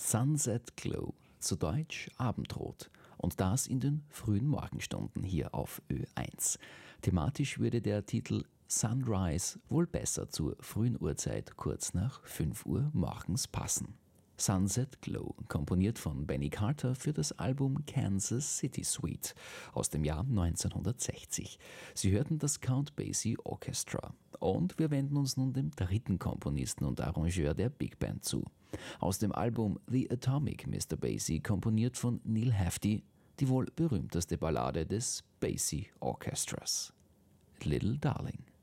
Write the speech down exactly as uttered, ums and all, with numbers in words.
Sunset Glow, zu Deutsch Abendrot. Und das in den frühen Morgenstunden hier auf Ö eins. Thematisch würde der Titel Sunrise wohl besser zur frühen Uhrzeit kurz nach fünf Uhr morgens passen. Sunset Glow, komponiert von Benny Carter für das Album Kansas City Suite aus dem Jahr neunzehnhundertsechzig. Sie hörten das Count Basie Orchestra. Und wir wenden uns nun dem dritten Komponisten und Arrangeur der Big Band zu. Aus dem Album The Atomic Mister Basie, komponiert von Neal Hefti, die wohl berühmteste Ballade des Basie Orchestras, Little Darling.